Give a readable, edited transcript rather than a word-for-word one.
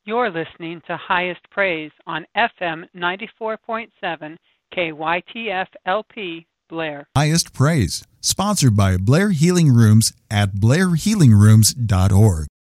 You're listening to Highest Praise on FM 94.7 KYTF LP Blair. Highest Praise, sponsored by Blair Healing Rooms at blairhealingrooms.org.